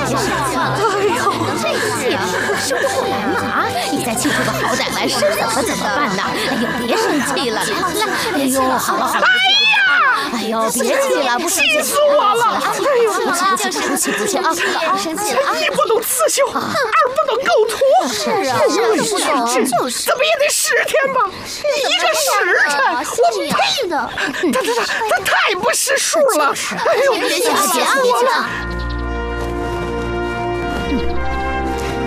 生不过来嘛！你再气出个好歹来，生可怎么办呢？哎呦，别生气了，来，哎呦，好了好了，哎呦，别气了，不生气， 气死我了！哎呦， 不气啊！不生气了啊！ 一不懂刺绣，二不懂构图， 是啊，就是， 怎么也得10天吧？1个时辰，我呸！他太不识数了！哎呦， 别气了，